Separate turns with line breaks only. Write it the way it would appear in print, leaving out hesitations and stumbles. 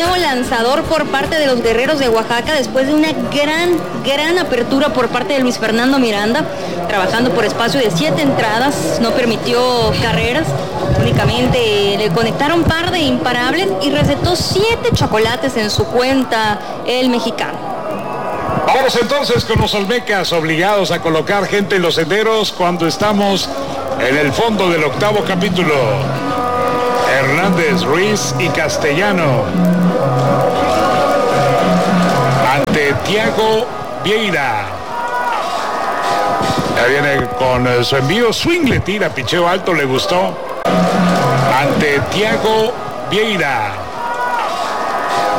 nuevo lanzador por parte de los Guerreros de Oaxaca después de una gran apertura por parte de Luis Fernando Miranda, trabajando por espacio de 7 entradas, no permitió carreras, únicamente le conectaron par de imparables y recetó 7 chocolates en su cuenta el mexicano.
Vamos entonces con los olmecas obligados a colocar gente en los senderos cuando estamos en el fondo del 8º capítulo. Hernández, Ruiz y Castellano ante Thiago Vieira. Ya viene con su envío, swing le tira, picheo alto, le gustó. Ante Thiago Vieira.